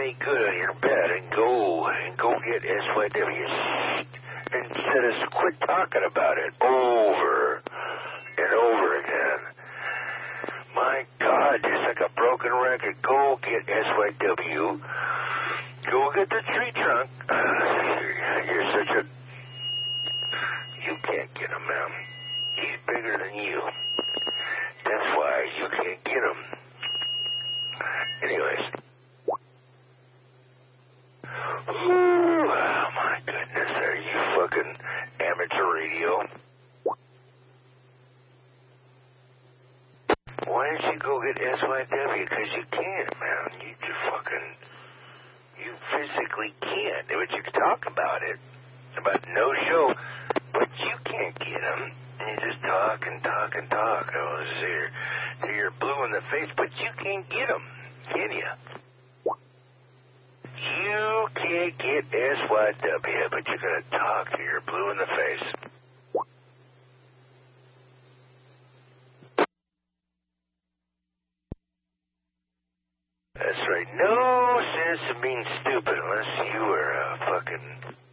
any good on your bed and go get SYW. Instead of quit talking about it over and over again. My God, just like a broken record. Go get SYW. Go get the tree trunk. You're such a... You can't get him, man. He's bigger than you. That's why you can't get him. Anyways. Ooh, oh my goodness, are you fucking amateur radio? Why don't you go get SYW? Because you can't, man. You physically can't. But you can talk about it, about no show, but you can't get them. And you just talk and talk and talk. Oh, till you're blue in the face, but you can't get them, can you? You can't get SYW, but you're going to talk till you're blue in the face. That's right. No sense of being stupid unless you are a fucking